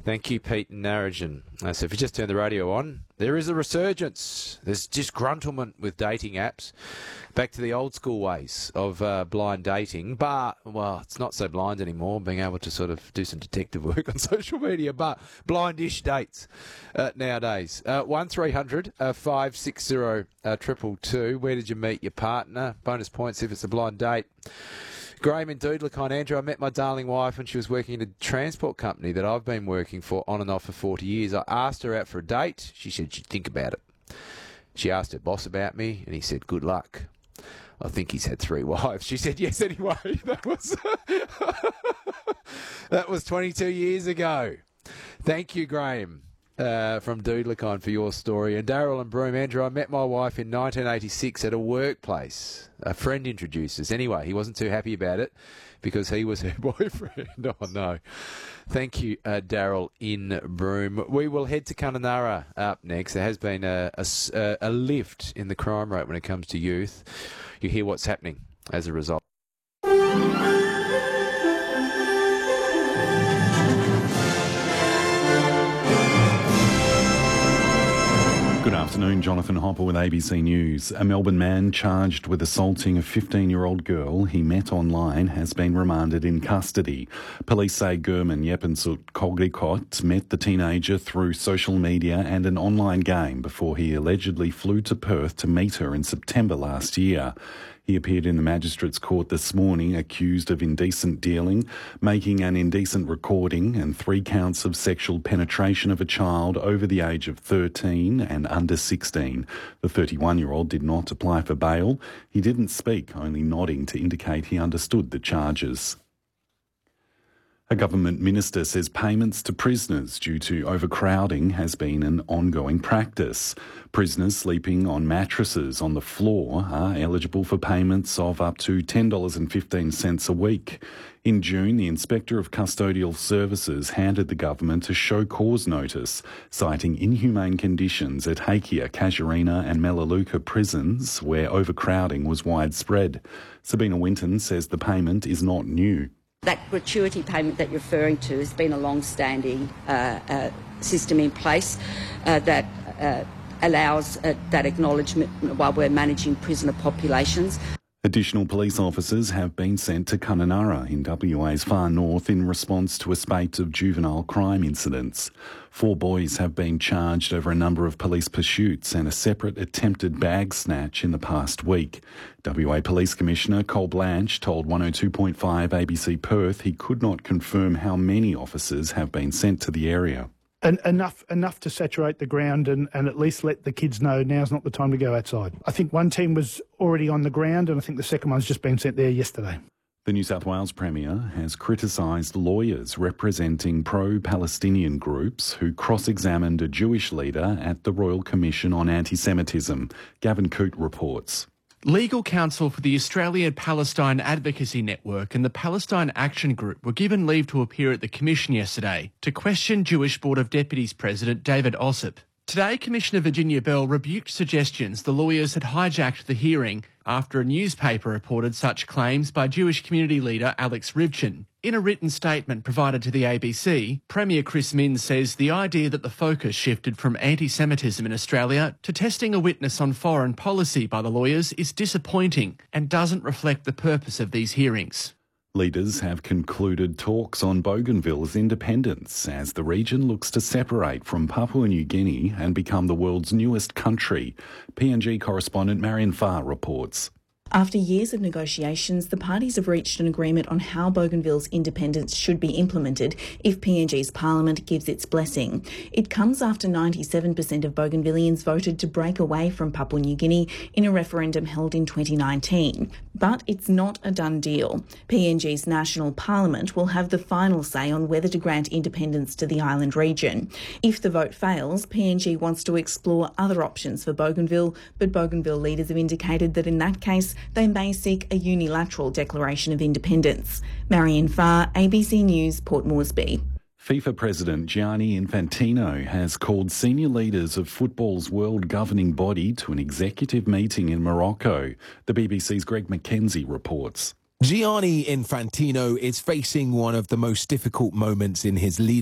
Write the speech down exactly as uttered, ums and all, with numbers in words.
Thank you, Pete Narragin. Uh, so if you just turned the radio on, there is a resurgence. There's disgruntlement with dating apps. Back to the old school ways of uh, blind dating. But, well, it's not so blind anymore, being able to sort of do some detective work on social media. But blindish dates uh, nowadays. Uh, one three hundred five six zero two two two. Where did you meet your partner? Bonus points if it's a blind date. Graham in Doodlacon. Andrew, I met my darling wife when she was working in a transport company that I've been working for on and off for forty years. I asked her out for a date. She said she'd think about it. She asked her boss about me, and he said, good luck. I think he's had three wives. She said, yes, anyway. That was, that was twenty-two years ago. Thank you, Graham. Uh, from Doodlacon for your story. And Daryl and Broome. Andrew, I met my wife in nineteen eighty-six at a workplace. A friend introduced us. Anyway, he wasn't too happy about it because he was her boyfriend. Oh, no. Thank you, uh, Daryl in Broome. We will head to Kununurra up next. There has been a, a, a lift in the crime rate when it comes to youth. You hear what's happening as a result. Good afternoon, Jonathan Hopper with A B C News. A Melbourne man charged with assaulting a fifteen-year-old girl he met online has been remanded in custody. Police say Gurman Yepensut Koglikot met the teenager through social media and an online game before he allegedly flew to Perth to meet her in September last year. He appeared in the Magistrates Court this morning accused of indecent dealing, making an indecent recording and three counts of sexual penetration of a child over the age of thirteen and under sixteen. The thirty-one-year-old did not apply for bail. He didn't speak, only nodding to indicate he understood the charges. A government minister says payments to prisoners due to overcrowding has been an ongoing practice. Prisoners sleeping on mattresses on the floor are eligible for payments of up to ten dollars and fifteen cents a week. In June, the Inspector of Custodial Services handed the government a show cause notice, citing inhumane conditions at Hakea, Casuarina and Melaleuca prisons where overcrowding was widespread. Sabina Winton says the payment is not new. That gratuity payment that you're referring to has been a long-standing uh, uh, system in place uh, that uh, allows uh, that acknowledgement while we're managing prisoner populations. Additional police officers have been sent to Kununurra in W A's far north in response to a spate of juvenile crime incidents. Four boys have been charged over a number of police pursuits and a separate attempted bag snatch in the past week. W A Police Commissioner Cole Blanche told one oh two point five A B C Perth he could not confirm how many officers have been sent to the area. And enough enough to saturate the ground and, and at least let the kids know now's not the time to go outside. I think one team was already on the ground and I think the second one's just been sent there yesterday. The New South Wales Premier has criticised lawyers representing pro-Palestinian groups who cross-examined a Jewish leader at the Royal Commission on Anti-Semitism. Gavin Coote reports. Legal counsel for the Australian Palestine Advocacy Network and the Palestine Action Group were given leave to appear at the Commission yesterday to question Jewish Board of Deputies President David Ossip. Today, Commissioner Virginia Bell rebuked suggestions the lawyers had hijacked the hearing after a newspaper reported such claims by Jewish community leader Alex Rivchin. In a written statement provided to the A B C, Premier Chris Minns says the idea that the focus shifted from anti-Semitism in Australia to testing a witness on foreign policy by the lawyers is disappointing and doesn't reflect the purpose of these hearings. Leaders have concluded talks on Bougainville's independence as the region looks to separate from Papua New Guinea and become the world's newest country. P N G correspondent Marion Farr reports. After years of negotiations, the parties have reached an agreement on how Bougainville's independence should be implemented if P N G's parliament gives its blessing. It comes after ninety-seven percent of Bougainvilleans voted to break away from Papua New Guinea in a referendum held in twenty nineteen. But it's not a done deal. P N G's national parliament will have the final say on whether to grant independence to the island region. If the vote fails, P N G wants to explore other options for Bougainville, but Bougainville leaders have indicated that in that case, they may seek a unilateral declaration of independence. Marion Farr, A B C News, Port Moresby. FIFA President Gianni Infantino has called senior leaders of football's world governing body to an executive meeting in Morocco. The B B C's Greg McKenzie reports. Gianni Infantino is facing one of the most difficult moments in his leadership.